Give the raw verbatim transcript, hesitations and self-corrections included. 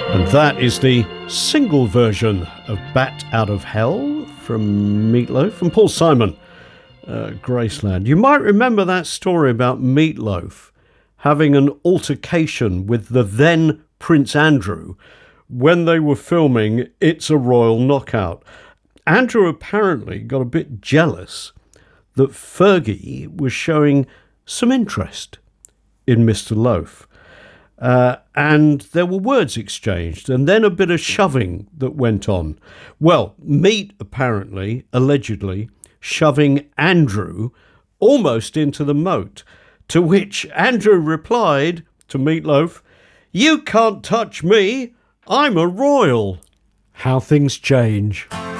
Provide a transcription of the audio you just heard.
And that is the single version of Bat Out of Hell from Meat Loaf, from Paul Simon, uh, Graceland. You might remember that story about Meat Loaf having an altercation with the then Prince Andrew when they were filming It's a Royal Knockout. Andrew apparently got a bit jealous that Fergie was showing some interest in Mister Loaf. Uh, and there were words exchanged and then a bit of shoving that went on. Well, Meat apparently, allegedly, shoving Andrew almost into the moat, to which Andrew replied to Meat Loaf, "You can't touch me, I'm a royal." How things change.